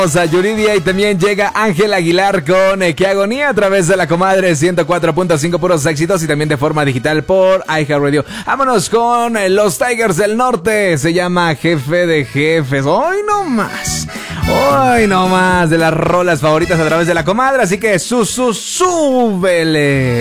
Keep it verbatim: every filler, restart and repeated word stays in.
A Yuridia y también llega Ángel Aguilar con eh, Qué Agonía a través de la comadre ciento cuatro punto cinco puros éxitos y también de forma digital por iHeartRadio. Vámonos con eh, los Tigers del Norte, se llama Jefe de Jefes. Hoy no más, hoy no más de las rolas favoritas a través de la comadre, así que su, su, súbele.